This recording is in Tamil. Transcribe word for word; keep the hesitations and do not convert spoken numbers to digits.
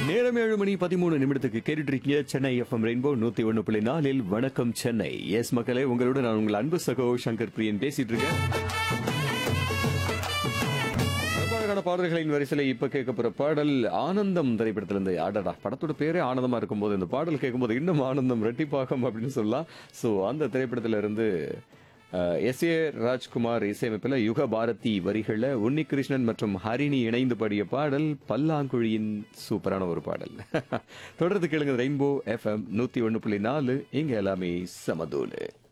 நேரம் ஏழு மணி பதிமூணு நிமிடத்துக்கு கேட்டுட்டு இருக்கீங்க சென்னை எஃப்எம் ரெயின்போ நூத்தி ஒன்னு புள்ளி நாலில் வணக்கம் சென்னை. எஸ் மக்களே, உங்களோட நான் உங்கள் அன்பு சகோ சங்கர் பிரியன் பேசிட்டு இருக்கேன். அழகான பாடல்களின் வரிசையில இப்ப கேட்க போற பாடல் ஆனந்தம் திரைப்படத்துல இருந்து. ஆடடா, படத்தோட பேரே ஆனந்தமா இருக்கும் போது இந்த பாடல் கேட்கும் போது இன்னும் ஆனந்தம் ரெட்டிப்பாகம் அப்படின்னு சொல்லலாம். சோ அந்த திரைப்படத்துல இருந்து எஸ் ஏ ராஜ்குமார் இசையமைப்பில் யுக பாரதி வரிகளை உன்னிகிருஷ்ணன் மற்றும் ஹரிணி இணைந்து பாடிய பாடல் பல்லாங்குழியின் சூப்பரான ஒரு பாடல். தொடர்ந்து கேளுங்க ரெயின்போ எஃப்எம் நூத்தி ஒன்னு புள்ளி நாலு. இங்க எல்லாமே சமதூலு.